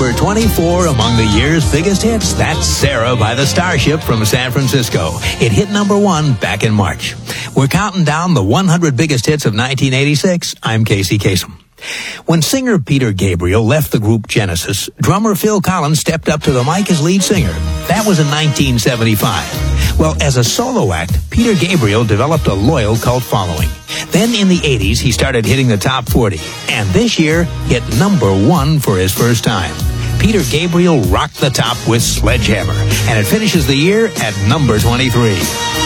number 24 among the year's biggest hits. That's Sarah by the Starship from San Francisco. It hit number 1 back in March. We're counting down the 100 biggest hits of 1986. I'm Casey Kasem. When singer Peter Gabriel left the group Genesis, drummer Phil Collins stepped up to the mic as lead singer. That was in 1975. Well, as a solo act, Peter Gabriel developed a loyal cult following. Then in the 80s, he started hitting the top 40. And this year, hit number 1 for his first time. Peter Gabriel rocked the top with Sledgehammer. And it finishes the year at number 23.